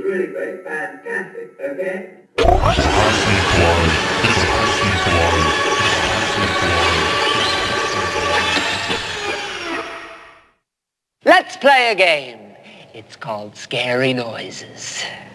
really great. Fantastic, okay? Let's play a game. It's called Scary Noises.